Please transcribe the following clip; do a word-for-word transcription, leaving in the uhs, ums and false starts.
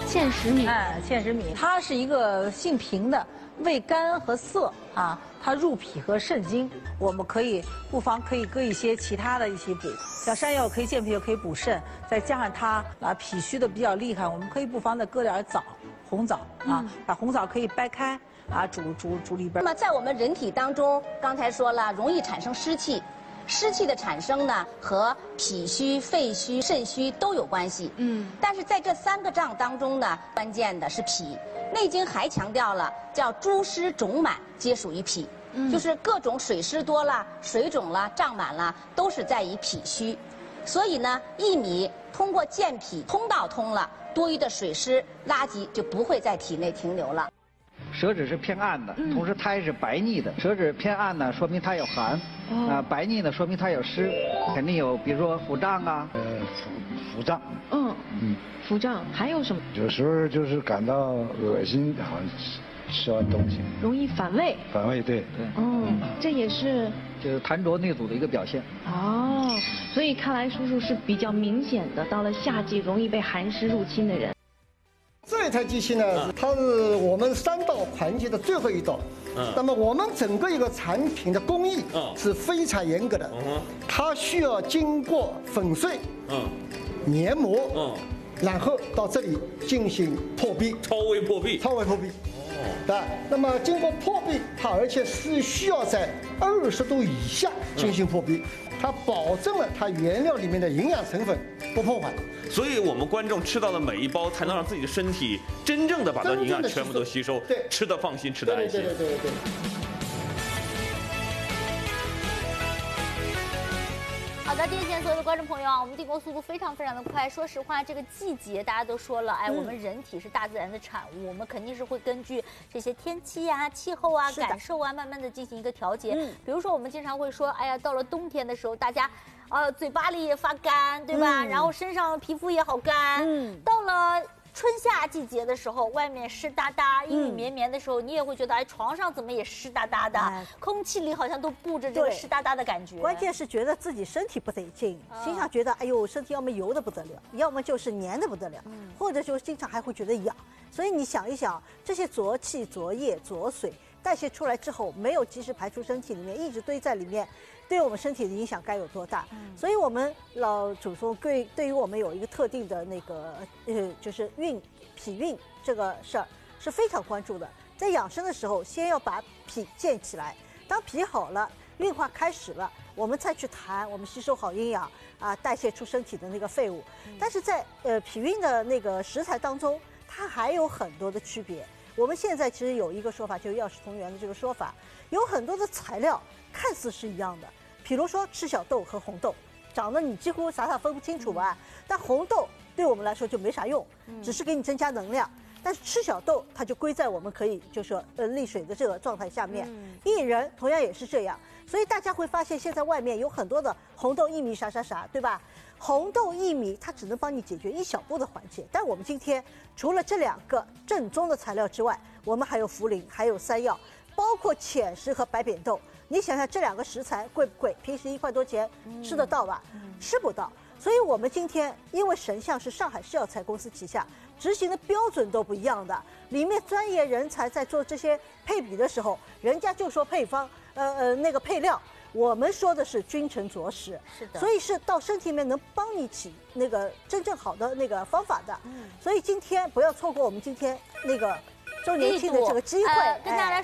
芡实米， 哎，芡实米，它是一个性平的，味甘和涩啊，它入脾和肾经。我们可以不妨可以搁一些其他的一起补，像山药可以健脾，又可以补肾，再加上它啊脾虚的比较厉害，我们可以不妨再搁点枣，红枣啊，把红枣可以掰开啊煮煮煮里边。 那么在我们人体当中，刚才说了，容易产生湿气。 湿气的产生呢，和脾虚、肺虚、肾虚都有关系。嗯，但是在这三个脏当中呢，关键的是脾。《内经》还强调了，叫诸湿肿满皆属于脾，嗯、就是各种水湿多了、水肿了、胀满了，都是在于脾虚。所以呢，薏米通过健脾通道通了，多余的水湿垃圾就不会在体内停留了。 舌质是偏暗的，同时苔是白腻的。舌质偏暗呢，说明它有寒；啊、呃，白腻呢，说明它有湿，肯定有，比如说腹胀啊， 呃，腹腹胀。 嗯嗯，腹胀还有什么？ 有时候就是感到恶心，好像吃吃完东西。 容易反胃。 反胃，对对。 哦，这也是就是痰浊内阻的一个表现。 哦，所以看来叔叔是比较明显的，到了夏季容易被寒湿入侵的人。 这台机器呢，它是我们三道环节的最后一道。嗯，那么我们整个一个产品的工艺是非常严格的。嗯，它需要经过粉碎、嗯，研磨，嗯，然后到这里进行破壁。 超微破壁。 超微破壁。哦。啊，那么经过破壁，它而且是需要在二十度以下进行破壁，它保证了它原料里面的营养成分不破坏。 所以，我们观众吃到的每一包，才能让自己的身体真正的把它营养全部都吸收， 对， 吃的放心，吃的安心。 对对对对对。 好的，电线所有的观众朋友啊，我们订购速度非常非常的快。说实话，这个季节大家都说了，哎，我们人体是大自然的产物，我们肯定是会根据这些天气啊、气候啊、感受啊，慢慢的进行一个调节。嗯，比如说我们经常会说，哎呀，到了冬天的时候，大家。 呃，嘴巴里也发干，对吧？嗯、然后身上皮肤也好干。嗯，到了春夏季节的时候，外面湿哒哒、阴雨绵绵的时候，嗯、你也会觉得，哎，床上怎么也湿哒哒的，哎、空气里好像都布着这个湿哒哒的感觉。 关键是觉得自己身体不得劲，嗯、心上觉得，哎呦，身体要么油的不得了，要么就是黏的不得了，嗯、或者就是经常还会觉得痒。所以你想一想，这些浊气、浊液、浊水代谢出来之后，没有及时排出身体里面，一直堆在里面。 对我们身体的影响该有多大？嗯、所以，我们老祖宗对对于我们有一个特定的那个呃，就是运脾运这个事儿是非常关注的。在养生的时候，先要把脾健起来，当脾好了，运化开始了，我们再去谈我们吸收好营养啊，代谢出身体的那个废物。嗯、但是在呃脾运的那个食材当中，它还有很多的区别。我们现在其实有一个说法，就是药食同源的这个说法，有很多的材料看似是一样的。 比如说赤小豆和红豆，长得你几乎傻傻分不清楚吧？嗯、但红豆对我们来说就没啥用，嗯、只是给你增加能量。但是赤小豆它就归在我们可以就是说呃利水的这个状态下面。嗯、薏仁同样也是这样，所以大家会发现现在外面有很多的红豆、薏米啥啥啥，对吧？红豆、薏米它只能帮你解决一小步的环节，但我们今天除了这两个正宗的材料之外，我们还有茯苓，还有山药，包括浅食和白扁豆。 你想想这两个食材贵不贵？平时一块多钱吃得到吧？嗯、吃不到。所以我们今天因为神象是上海市药材公司旗下，执行的标准都不一样的。里面专业人才在做这些配比的时候，人家就说配方，呃呃那个配料，我们说的是君臣佐使。是的。所以是到身体里面能帮你起那个真正好的那个方法的。嗯。所以今天不要错过我们今天那个周年庆的这个机会， 呃、跟大家来。